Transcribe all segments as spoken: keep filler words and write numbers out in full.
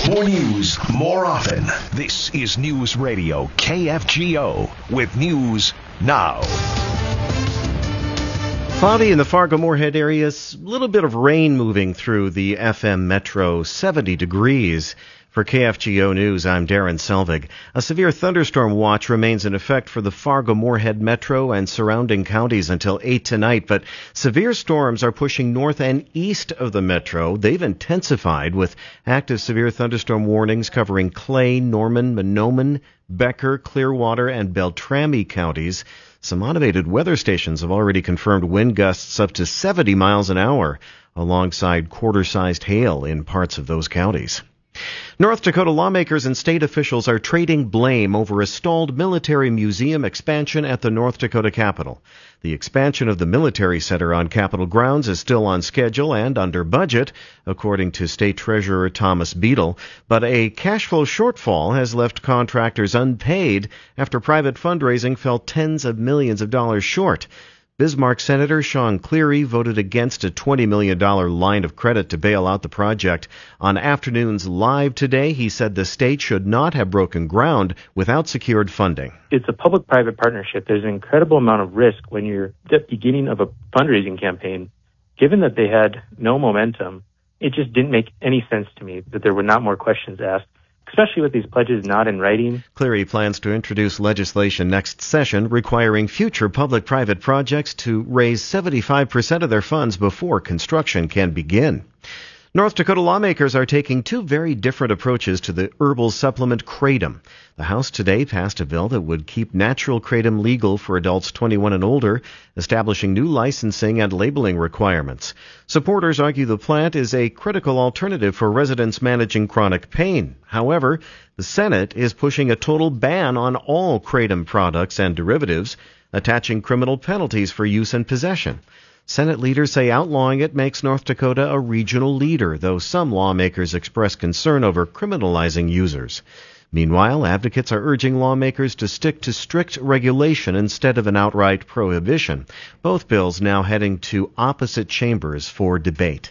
More news, more often. This is News Radio K F G O with News Now. Cloudy in the Fargo-Moorhead area. A little bit of rain moving through the F M Metro. seventy degrees. For K F G O News, I'm Darren Selvig. A severe thunderstorm watch remains in effect for the Fargo-Moorhead Metro and surrounding counties until eight tonight, but severe storms are pushing north and east of the Metro. They've intensified with active severe thunderstorm warnings covering Clay, Norman, Mahnomen, Becker, Clearwater, and Beltrami counties. Some automated weather stations have already confirmed wind gusts up to seventy miles an hour, alongside quarter-sized hail in parts of those counties. North Dakota lawmakers and state officials are trading blame over a stalled military museum expansion at the North Dakota Capitol. The expansion of the military center on Capitol grounds is still on schedule and under budget, according to State Treasurer Thomas Beadle, but a cash flow shortfall has left contractors unpaid after private fundraising fell tens of millions of dollars short. Bismarck Senator Sean Cleary voted against a twenty million dollars line of credit to bail out the project. On Afternoons Live today, he said the state should not have broken ground without secured funding. It's a public-private partnership. There's an incredible amount of risk when you're at the beginning of a fundraising campaign. Given that they had no momentum, it just didn't make any sense to me that there were not more questions asked, especially with these pledges not in writing. Cleary plans to introduce legislation next session requiring future public-private projects to raise seventy-five percent of their funds before construction can begin. North Dakota lawmakers are taking two very different approaches to the herbal supplement Kratom. The House today passed a bill that would keep natural Kratom legal for adults twenty-one and older, establishing new licensing and labeling requirements. Supporters argue the plant is a critical alternative for residents managing chronic pain. However, the Senate is pushing a total ban on all Kratom products and derivatives, attaching criminal penalties for use and possession. Senate leaders say outlawing it makes North Dakota a regional leader, though some lawmakers express concern over criminalizing users. Meanwhile, advocates are urging lawmakers to stick to strict regulation instead of an outright prohibition. Both bills now heading to opposite chambers for debate.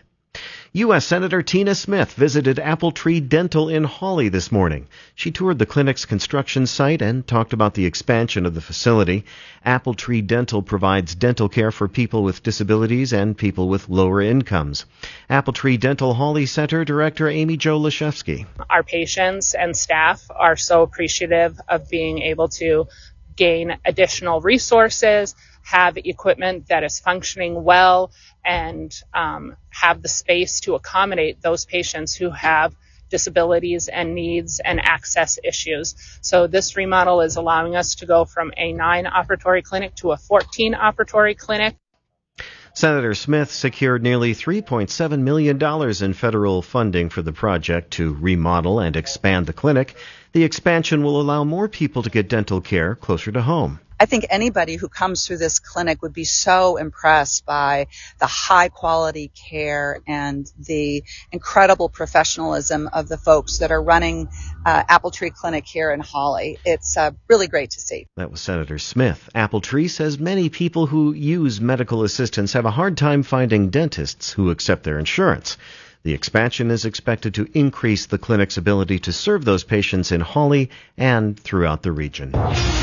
U S Senator Tina Smith visited Apple Tree Dental in Hawley this morning. She toured the clinic's construction site and talked about the expansion of the facility. Apple Tree Dental provides dental care for people with disabilities and people with lower incomes. Apple Tree Dental Hawley Center Director Amy Jo Lashevsky. Our patients and staff are so appreciative of being able to gain additional resources, have equipment that is functioning well, and um, have the space to accommodate those patients who have disabilities and needs and access issues. So this remodel is allowing us to go from a nine operatory clinic to a fourteen operatory clinic. Senator Smith secured nearly three point seven million dollars in federal funding for the project to remodel and expand the clinic. The expansion will allow more people to get dental care closer to home. I think anybody who comes through this clinic would be so impressed by the high quality care and the incredible professionalism of the folks that are running uh, Apple Tree Clinic here in Hawley. It's uh, really great to see. That was Senator Smith. Apple Tree says many people who use medical assistance have a hard time finding dentists who accept their insurance. The expansion is expected to increase the clinic's ability to serve those patients in Hawley and throughout the region.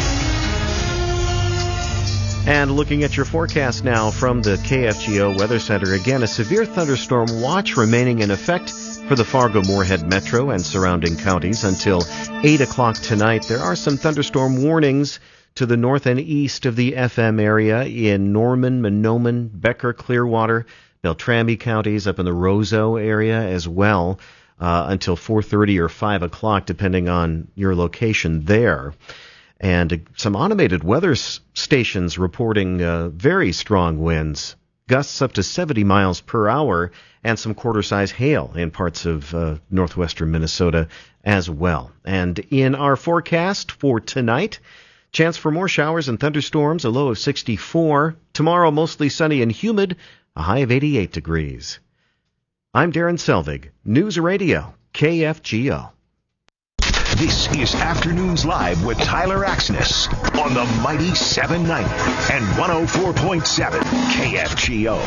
And looking at your forecast now from the K F G O Weather Center, again, a severe thunderstorm watch remaining in effect for the Fargo-Moorhead Metro and surrounding counties until eight o'clock tonight. There are some thunderstorm warnings to the north and east of the F M area in Norman, Mahnomen, Becker, Clearwater, Beltrami counties, up in the Roseau area as well, uh, until four thirty or five o'clock, depending on your location there. And some automated weather s- stations reporting uh, very strong winds, gusts up to seventy miles per hour, and some quarter-size hail in parts of uh, northwestern Minnesota as well. And in our forecast for tonight, chance for more showers and thunderstorms, a low of sixty-four. Tomorrow, mostly sunny and humid, a high of eighty-eight degrees. I'm Darren Selvig, News Radio, K F G O. This is Afternoons Live with Tyler Axness on the mighty seven ninety and one oh four point seven K F G O.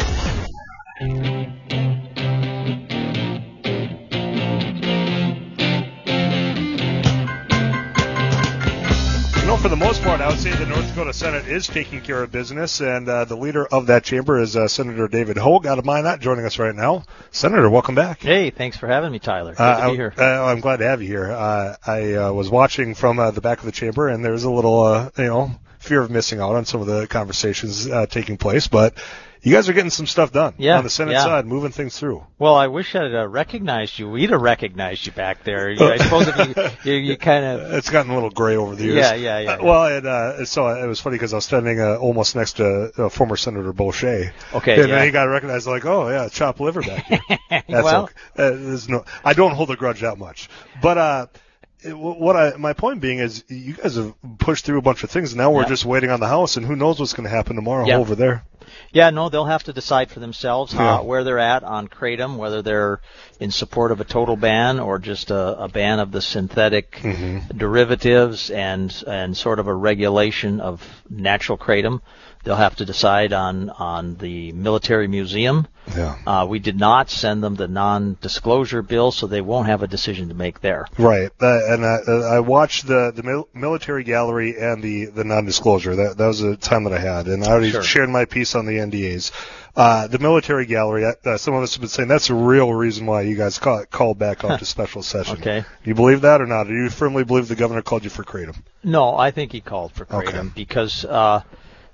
for the most part, I would say the North Dakota Senate is taking care of business, and uh, the leader of that chamber is uh, Senator David Hogue out of Minot, joining us right now. Senator, welcome back. Hey, thanks for having me, Tyler. Good uh, to be here. I, uh, I'm glad to have you here. Uh, I uh, was watching from uh, the back of the chamber, and there's a little, uh, you know, fear of missing out on some of the conversations uh, taking place, but you guys are getting some stuff done yeah, on the Senate yeah. side, moving things through. Well, I wish I'd uh, recognized you. We'd have recognized you back there. You, I suppose if you, you, you kind of... It's gotten a little gray over the years. Yeah, yeah, yeah. Uh, well, and, uh, so it was funny because I was standing uh, almost next to uh, former Senator Boucher. Okay, and yeah. then he got recognized like, oh, yeah, chopped liver back here. That's well, okay. uh, there's no, I don't hold a grudge that much. But uh, it, what I, my point being is you guys have pushed through a bunch of things, and now we're yeah. just waiting on the House, and who knows what's going to happen tomorrow yeah. over there. Yeah, no, they'll have to decide for themselves yeah. uh, where they're at on kratom, whether they're in support of a total ban or just a, a ban of the synthetic mm-hmm. derivatives and and sort of a regulation of natural kratom. They'll have to decide on, on the military museum. Yeah. Uh, we did not send them the non-disclosure bill, so they won't have a decision to make there. Right. Uh, and I, I watched the, the mil- military gallery and the, the non-disclosure. That, that was a time that I had. And I already Sure. shared my piece on the N D As. Uh, the military gallery, uh, some of us have been saying that's the real reason why you guys call, called back up to special session. Okay. Do you believe that or not? Or do you firmly believe the governor called you for kratom? No, I think he called for kratom Okay. because, uh,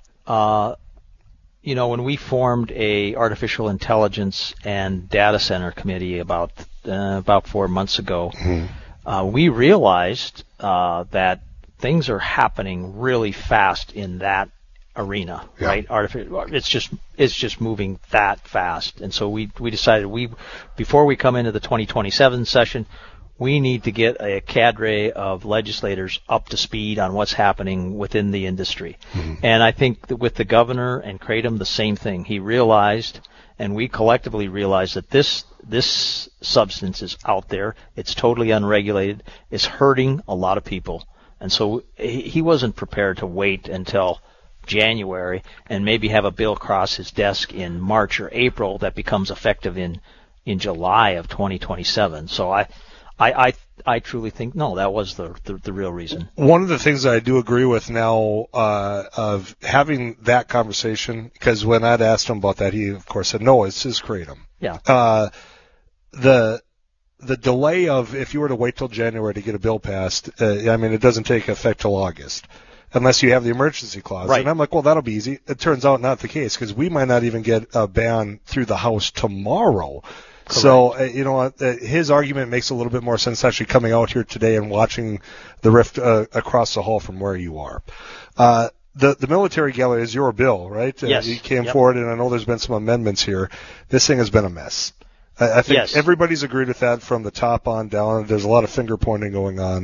uh, you know, when we formed a artificial intelligence and data center committee about uh, about four months ago, Mm-hmm. uh, we realized uh, that things are happening really fast in that arena, Yeah. right? Artificial, it's just it's just moving that fast, and so we we decided we before we come into the twenty twenty-seven session, we need to get a cadre of legislators up to speed on what's happening within the industry. Mm-hmm. And I think that with the governor and Kratom, the same thing. He realized, and we collectively realized, that this this substance is out there. It's totally unregulated. It's hurting a lot of people. And so he, he wasn't prepared to wait until January and maybe have a bill cross his desk in March or April that becomes effective in, in July of twenty twenty-seven. So I... I, I I truly think, no, that was the, the the real reason. One of the things that I do agree with now uh, of having that conversation, because when I'd asked him about that, he, of course, said, no, it's his kratom. Yeah. Uh, the the delay of, if you were to wait till January to get a bill passed, uh, I mean, it doesn't take effect till August. Unless you have the emergency clause. Right. And I'm like, well, that'll be easy. It turns out not the case, because we might not even get a ban through the House tomorrow. Correct. So, uh, you know, uh, his argument makes a little bit more sense actually coming out here today and watching the rift uh, across the hall from where you are. Uh, the the military gallery is your bill, right? Yes. Uh, you came Yep. forward, and I know there's been some amendments here. This thing has been a mess. I, I think Yes. everybody's agreed with that from the top on down. There's a lot of finger pointing going on.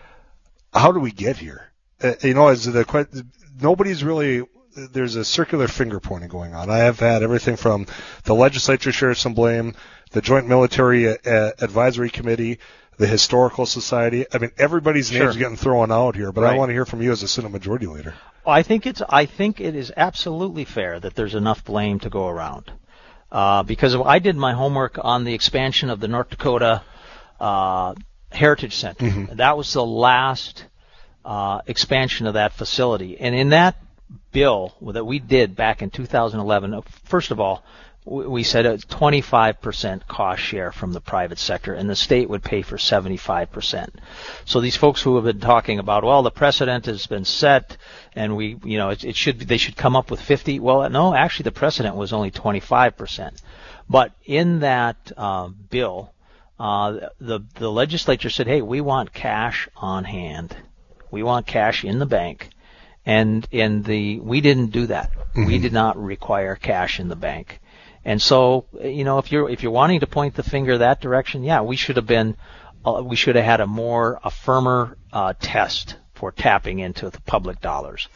How do we get here? Uh, you know, is the que- nobody's really. There's a circular finger pointing going on. I have had everything from the legislature share some blame, the Joint Military uh, Advisory Committee, the Historical Society. I mean, everybody's Sure. names getting thrown out here, but I Right. want to hear from you as a Senate Majority Leader. I think it's I think it is absolutely fair that there's enough blame to go around, uh, because I did my homework on the expansion of the North Dakota uh, Heritage Center. Mm-hmm. That was the last uh, expansion of that facility, and in that bill that we did back in two thousand eleven, first of all, we said a twenty-five percent cost share from the private sector, and the state would pay for seventy-five percent. So these folks who have been talking about, well, the precedent has been set, and we, you know, it, it should they should come up with fifty. Well, no, actually, the precedent was only twenty-five percent. But in that uh, bill, uh, the the legislature said, hey, we want cash on hand, we want cash in the bank. And in the we didn't do that. Mm-hmm. We did not require cash in the bank. And so, you know, if you're if you're wanting to point the finger that direction, yeah, we should have been uh, we should have had a more a firmer uh, test for tapping into the public dollars.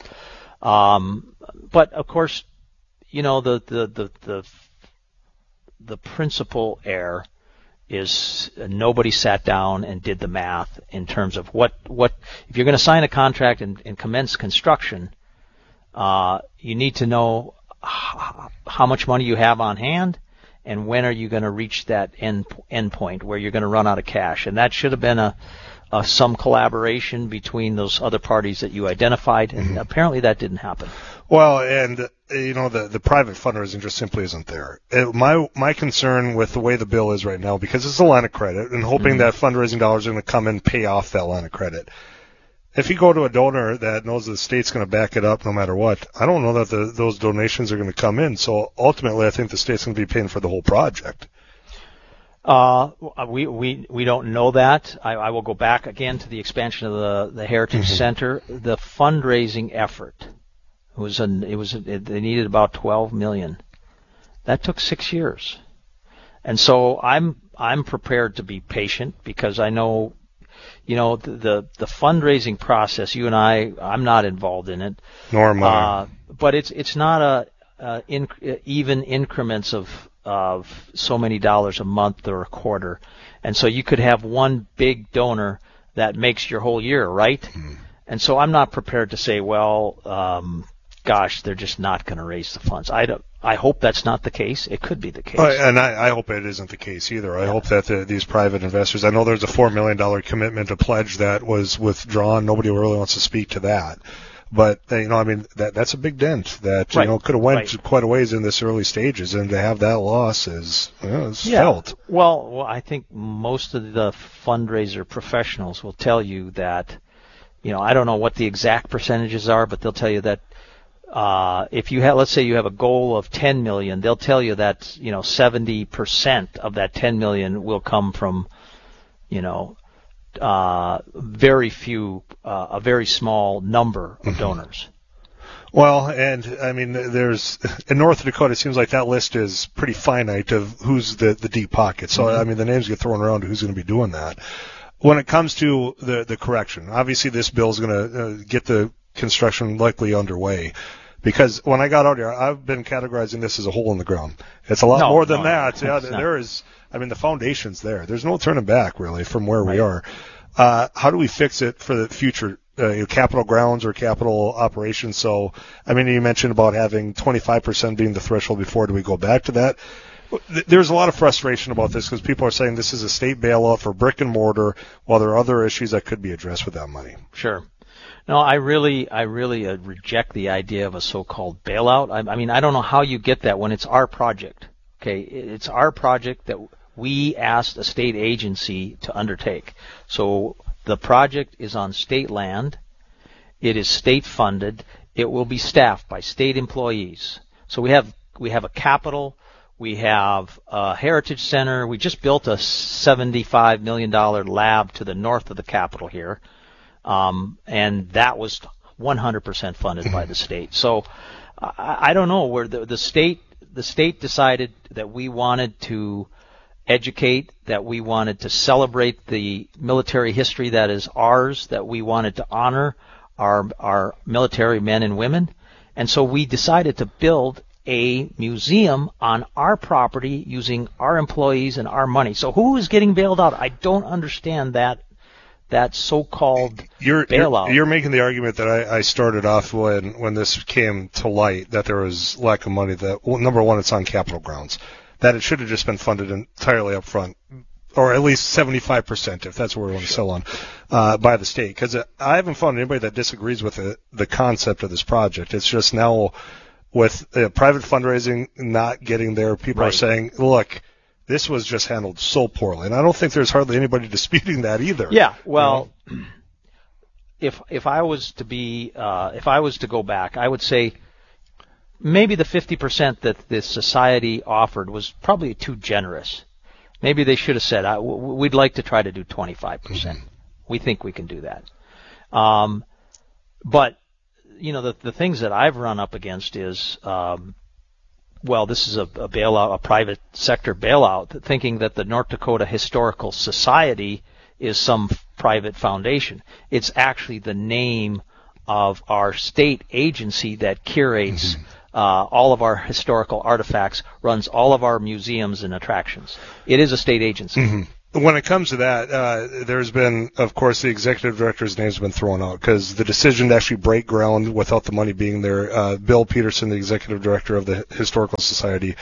Um, but of course, you know, the the the the, the principal error is nobody sat down and did the math in terms of what, what if you're going to sign a contract and, and commence construction, uh, you need to know h- how much money you have on hand and when are you going to reach that end end point where you're going to run out of cash? And that should have been a, a some collaboration between those other parties that you identified, and mm-hmm. apparently that didn't happen. Well, and you know the the private fundraising just simply isn't there. It, my my concern with the way the bill is right now, because it's a line of credit, and hoping mm-hmm. that fundraising dollars are going to come and pay off that line of credit. If you go to a donor that knows the state's going to back it up no matter what, I don't know that the, those donations are going to come in. So ultimately, I think the state's going to be paying for the whole project. Uh, we we we don't know that. I, I will go back again to the expansion of the the Heritage mm-hmm. Center. The fundraising effort was an it was it, they needed about twelve million. That took six years, and so I'm I'm prepared to be patient because I know. You know, the, the the fundraising process, you and I, I'm not involved in it. Nor am I. Uh, but it's it's not a, a in, even increments of of so many dollars a month or a quarter. And so you could have one big donor that makes your whole year, right? Mm. And so I'm not prepared to say, well, um, gosh, they're just not going to raise the funds. I don't. I hope that's not the case. It could be the case. Uh, and I, I hope it isn't the case either. I yeah. hope that the, these private investors, I know there's a four million dollars commitment to pledge that was withdrawn. Nobody really wants to speak to that. But, you know, I mean, that that's a big dent that, right. you know, could have went right. quite a ways in this early stages. And to have that loss is, you know, it's yeah. felt. Well, well, I think most of the fundraiser professionals will tell you that, you know, I don't know what the exact percentages are, but they'll tell you that Uh, if you have, let's say you have a goal of ten million, they'll tell you that, you know, seventy percent of that ten million will come from, you know, uh, very few, uh, a very small number of donors. Well, and I mean, there's in North Dakota, it seems like that list is pretty finite of who's the, the deep pocket. So, mm-hmm. I mean, the names get thrown around to who's going to be doing that. When it comes to the, the correction, obviously this bill is going to uh, get the construction likely underway. Because when I got out here, I've been categorizing this as a hole in the ground. It's a lot no, more than no, that. No, yeah, there is. I mean, the foundation's there. There's no turning back really from where right. we are. Uh, how do we fix it for the future? Uh, capital grounds or capital operations. So, I mean, you mentioned about having twenty-five percent being the threshold before. Do we go back to that? There's a lot of frustration about this because people are saying this is a state bailout for brick and mortar, while there are other issues that could be addressed with that money. Sure. No, I really, I really uh, reject the idea of a so-called bailout. I, I mean, I don't know how you get that when it's our project. Okay, it's our project that we asked a state agency to undertake. So the project is on state land. It is state funded. It will be staffed by state employees. So we have we have a capital. We have a heritage center. We just built a seventy-five million dollars lab to the north of the Capitol here. Um, and that was one hundred percent funded by the state. So I, I don't know where the, the state the state decided that we wanted to educate, that we wanted to celebrate the military history that is ours, that we wanted to honor our our military men and women, and so we decided to build a museum on our property using our employees and our money. So who is getting bailed out? I don't understand that. That so-called you're, bailout. You're, you're making the argument that I, I started off when, when this came to light, that there was lack of money. That well, number one, it's on capital grounds. That it should have just been funded entirely up front, or at least seventy-five percent, if that's what we want to sell on, uh, by the state. Because I haven't found anybody that disagrees with the, the concept of this project. It's just now with uh, private fundraising not getting there, people right. are saying, look, this was just handled so poorly, and I don't think there's hardly anybody disputing that either. Yeah, well, you know? if if I was to be uh, if I was to go back, I would say maybe the fifty percent that this society offered was probably too generous. Maybe they should have said, I, w- "We'd like to try to do twenty-five percent. Mm-hmm. We think we can do that." Um, but you know, the the things that I've run up against is. Um, Well, this is a, a bailout, a private sector bailout, thinking that the North Dakota Historical Society is some f- private foundation. It's actually the name of our state agency that curates mm-hmm. uh, all of our historical artifacts, runs all of our museums and attractions. It is a state agency. Mm-hmm. When it comes to that, uh, there's been, of course, the executive director's name's been thrown out because the decision to actually break ground without the money being there, uh, Bill Peterson, the executive director of the Historical Society,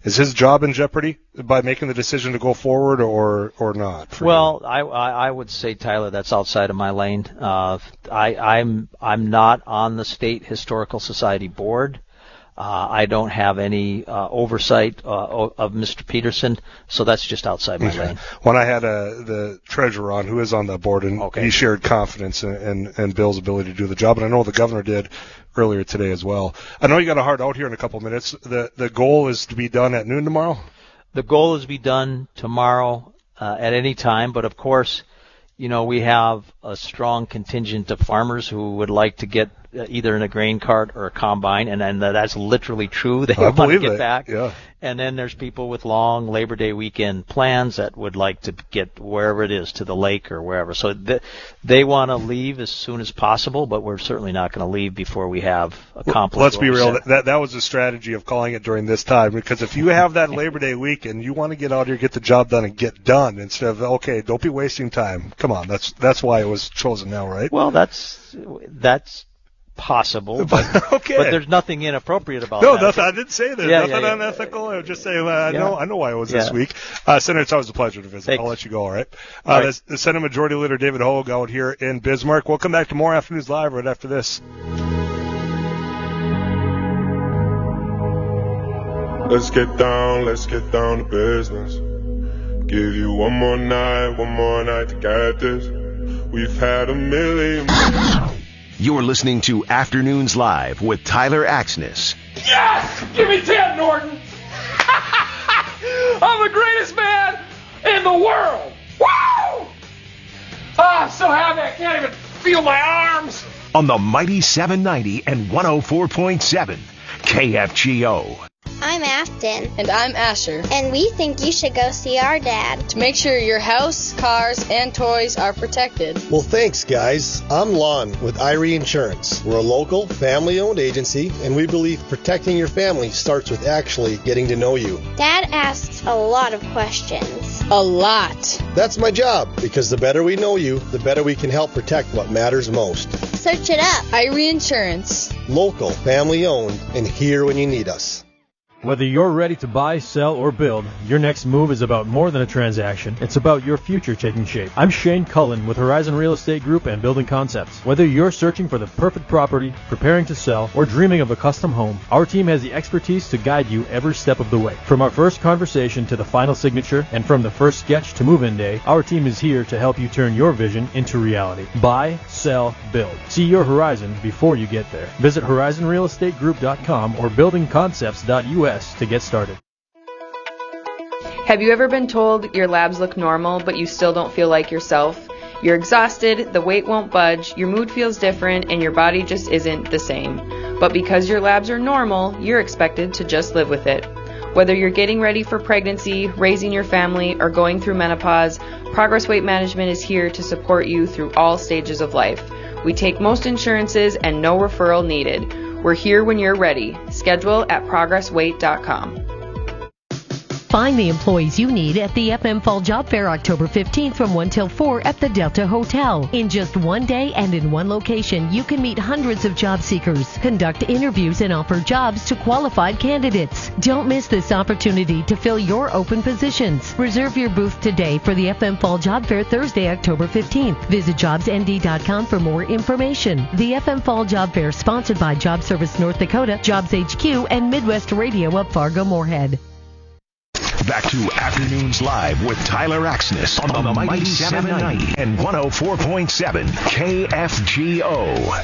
Is his job in jeopardy by making the decision to go forward or or not? Well, I, I I would say, Tyler, that's outside of my lane. Uh, I I'm I'm not on the State Historical Society board. Uh, I don't have any uh, oversight uh, of Mister Peterson, so that's just outside my okay. lane. When I had uh, the treasurer on, who is on that board, and okay. he shared confidence in, in, in Bill's ability to do the job, and I know the governor did earlier today as well. I know you got a hard out here in a couple of minutes. The the goal is to be done at noon tomorrow? The goal is to be done tomorrow uh, at any time, but of course, you know, we have a strong contingent of farmers who would like to get either in a grain cart or a combine, and then that's literally true. They I want to get it. back. Yeah. And then there's people with long Labor Day weekend plans that would like to get wherever it is, to the lake or wherever. So th- they want to leave as soon as possible, but we're certainly not going to leave before we have accomplished. Let's be real. Said. That that was the strategy of calling it during this time, because if you have that Labor Day weekend, you want to get out here, get the job done, and get done instead of, okay, don't be wasting time. Come on, that's that's why it was chosen now, right? Well, that's that's. possible, but, okay. but there's nothing inappropriate about no, that. No, nothing, I didn't say that. Yeah, nothing yeah, yeah. unethical. I was just saying, uh, I yeah. know I know why it was yeah. this week. Uh, Senator, it's always a pleasure to visit. Thanks. I'll let you go, all right? Uh, all right. The, the Senate Majority Leader David Hogue out here in Bismarck. We'll come back to more Afternoons Live right after this. Let's get down, let's get down to business. Give you one more night, one more night to get this. We've had a million... You're listening to Afternoons Live with Tyler Axness. Yes! Give me ten, Norton! I'm the greatest man in the world! Woo! Ah, I'm so happy I can't even feel my arms! On the Mighty seven ninety and one oh four point seven K F G O. I'm Afton. And I'm Asher. And we think you should go see our dad. To make sure your house, cars, and toys are protected. Well, thanks, guys. I'm Lon with Irie Insurance. We're a local, family-owned agency, and we believe protecting your family starts with actually getting to know you. Dad asks a lot of questions. A lot. That's my job, because the better we know you, the better we can help protect what matters most. Search it up. Irie Insurance. Local, family-owned, and here when you need us. Whether you're ready to buy, sell, or build, your next move is about more than a transaction. It's about your future taking shape. I'm Shane Cullen with Horizon Real Estate Group and Building Concepts. Whether you're searching for the perfect property, preparing to sell, or dreaming of a custom home, our team has the expertise to guide you every step of the way. From our first conversation to the final signature, and from the first sketch to move-in day, our team is here to help you turn your vision into reality. Buy, sell, build. See your horizon before you get there. Visit horizon real estate group dot com or building concepts dot U S to get started. Have you ever been told your labs look normal, but you still don't feel like yourself? You're exhausted, the weight won't budge, your mood feels different, and your body just isn't the same. But because your labs are normal, you're expected to just live with it. Whether you're getting ready for pregnancy, raising your family, or going through menopause, Progress Weight Management is here to support you through all stages of life. We take most insurances and no referral needed. We're here when you're ready. Schedule at progress weight dot com. Find the employees you need at the F M Fall Job Fair October fifteenth from one till four at the Delta Hotel. In just one day and in one location, you can meet hundreds of job seekers, conduct interviews, and offer jobs to qualified candidates. Don't miss this opportunity to fill your open positions. Reserve your booth today for the F M Fall Job Fair Thursday, October fifteenth. Visit jobs n d dot com for more information. The F M Fall Job Fair sponsored by Job Service North Dakota, Jobs H Q, and Midwest Radio of Fargo-Moorhead. Back to Afternoons Live with Tyler Axness on, on the Mighty seven ninety and one oh four point seven K F G O.